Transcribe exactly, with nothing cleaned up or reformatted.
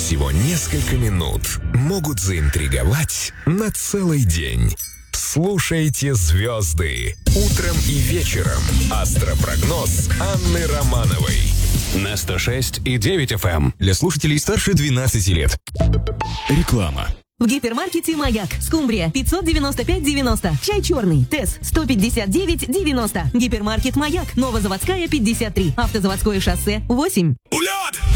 Всего несколько минут могут заинтриговать на целый день. Слушайте звезды утром и вечером. Астропрогноз Анны Романовой на сто шесть и девять эф эм. Для слушателей старше двенадцати лет. Реклама. В гипермаркете «Маяк». Скумбрия пятьсот девяносто пять девяносто. Чай черный. ТЭС сто пятьдесят девять девяносто. Гипермаркет «Маяк». Новозаводская пятьдесят три. Автозаводское шоссе восемь. Улет!